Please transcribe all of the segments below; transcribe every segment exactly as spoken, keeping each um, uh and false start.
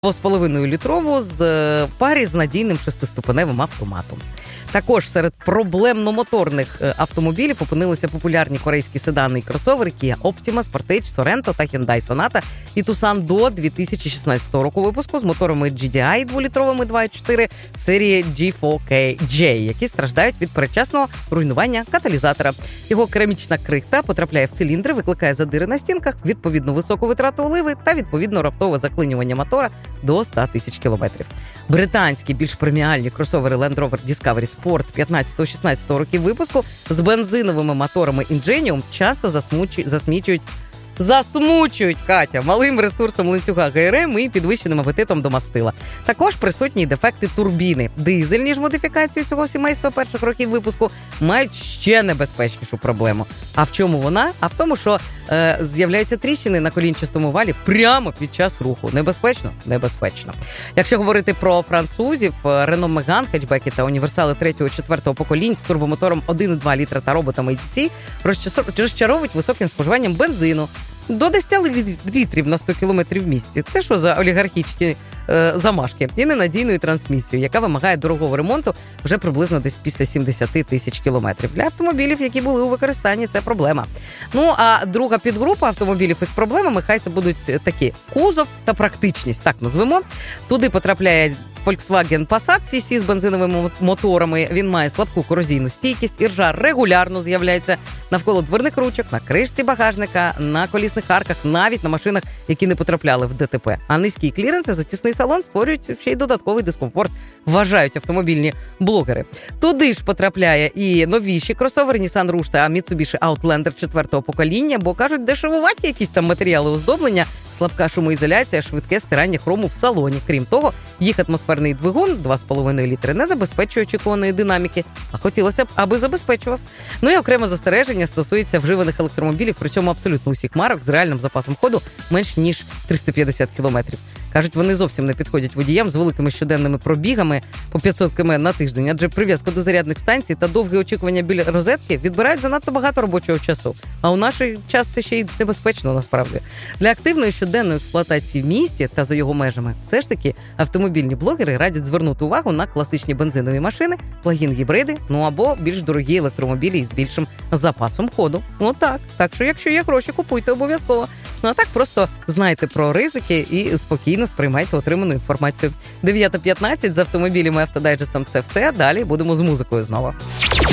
два з половиною літрову з парі з надійним шестиступеневим автоматом. Також серед проблемно-моторних автомобілів опинилися популярні корейські седани і кросовери Kia Optima, Sportage, Sorento та Hyundai Sonata і Tucson до дві тисячі шістнадцятого року випуску з моторами джі ді ай дволітровими два і чотири серії джі фор кей джей, які страждають від передчасного руйнування каталізатора. Його керамічна крихта потрапляє в циліндри, викликає задири на стінках, відповідно високу витрату оливи та відповідно раптове заклинювання мотора до сто тисяч кілометрів. Британські більш преміальні кросовери Land Rover Discovery Sport п'ятнадцятого-шістнадцятого років випуску з бензиновими моторами Ingenium часто засмучують, засмічують Засмучують, Катя, малим ресурсом ланцюга ГРМ і підвищеним апетитом до мастила. Також присутні дефекти турбіни. Дизельні ж модифікації цього сімейства перших років випуску мають ще небезпечнішу проблему. А в чому вона? А в тому, що е, з'являються тріщини на колінчастому валі прямо під час руху. Небезпечно? Небезпечно. Якщо говорити про французів, Renault Megane, хетчбеки та універсали третього-четвертого поколінь з турбомотором один і два літра та роботами ей ді сі розчаровують високим споживанням бензину. До десять літрів на сто кілометрів в місті. Це що за олігархічні е, замашки? І ненадійною трансмісією, яка вимагає дорогого ремонту вже приблизно десь після сімдесят тисяч кілометрів. Для автомобілів, які були у використанні, це проблема. Ну, а друга підгрупа автомобілів із проблемами, хай це будуть такі: кузов та практичність, так назвемо. Туди потрапляє Volkswagen Passat сі сі з бензиновими моторами. Він має слабку корозійну стійкість, іржа регулярно з'являється навколо дверних ручок, на кришці багажника, на колісних арках, навіть на машинах, які не потрапляли в ДТП. А низькі кліренси за тісний салон створюють ще й додатковий дискомфорт, вважають автомобільні блогери. Туди ж потрапляє і новіші кросовери Nissan Rouge та Mitsubishi Outlander четвертого покоління, бо, кажуть, дешевуваті якісь там матеріали оздоблення, слабка шумоізоляція, швидке стирання хрому в салоні. Крім того, їх атмосферний двигун два з половиною літри не забезпечує очікуваної динаміки, а хотілося б, аби забезпечував. Ну і окреме застереження стосується вживаних електромобілів, причому абсолютно усіх марок з реальним запасом ходу менш ніж триста п'ятдесят кілометрів. Кажуть, вони зовсім не підходять водіям з великими щоденними пробігами по п'ятсот кілометрів на тиждень, адже прив'язка до зарядних станцій та довге очікування біля розетки відбирають занадто багато робочого часу. А у наш час це ще й небезпечно, насправді. Для активної щоденної експлуатації в місті та за його межами все ж таки автомобільні блогери радять звернути увагу на класичні бензинові машини, плагін-гібриди, ну або більш дорогі електромобілі із більшим запасом ходу. Ну так. Так що, якщо є гроші, купуйте обов'язково. Ну а так просто знайте про ризики і спокійно сприймайте отриману інформацію. дев'ята п'ятнадцять з автомобілями Автодайджестом це все. Далі будемо з музикою знову.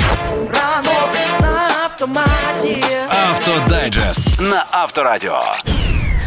Ранок на автоматі. Автодайджест на Авторадіо.